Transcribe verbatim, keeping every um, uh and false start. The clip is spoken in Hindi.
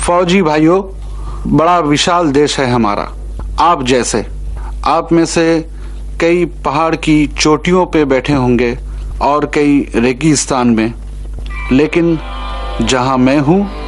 फौजी भाइयों, बड़ा विशाल देश है हमारा। आप जैसे, आप में से कई पहाड़ की चोटियों पे बैठे होंगे और कई रेगिस्तान में, लेकिन जहां मैं हूं